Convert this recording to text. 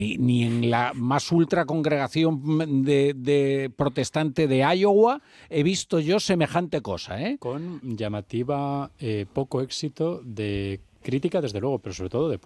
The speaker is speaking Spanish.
Ni en la más ultra congregación de protestante de Iowa he visto yo semejante cosa, ¿eh? Con llamativa poco éxito de crítica, desde luego, pero sobre todo de